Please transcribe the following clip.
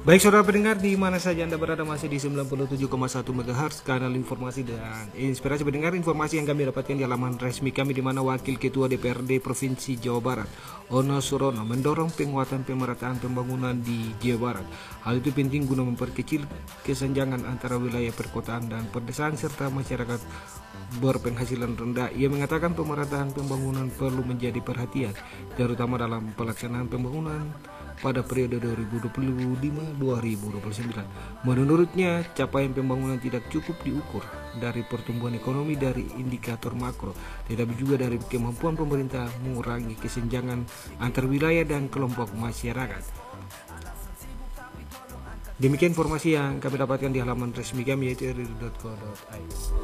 Baik saudara pendengar, di mana saja Anda berada, masih di 97,1 MHz kanal informasi dan inspirasi pendengar. Informasi yang kami dapatkan di halaman resmi kami, di mana Wakil Ketua DPRD Provinsi Jawa Barat Ono Surono mendorong penguatan pemerataan pembangunan di Jawa Barat. Hal itu penting guna memperkecil kesenjangan antara wilayah perkotaan dan pedesaan serta masyarakat berpenghasilan rendah. Ia mengatakan pemerataan pembangunan perlu menjadi perhatian, terutama dalam pelaksanaan pembangunan pada periode 2025-2029. Menurutnya, capaian pembangunan tidak cukup diukur dari pertumbuhan ekonomi dari indikator makro, tetapi juga dari kemampuan pemerintah mengurangi kesenjangan antar wilayah dan kelompok masyarakat. Demikian informasi yang kami dapatkan di halaman resmi kami, yaitu ri.co.id.